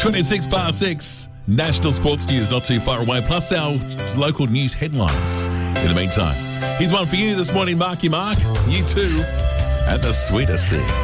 26 past 6. National sports news not too far away, plus our local news headlines. In the meantime, here's one for you this morning, Marky Mark. You too, and the sweetest thing.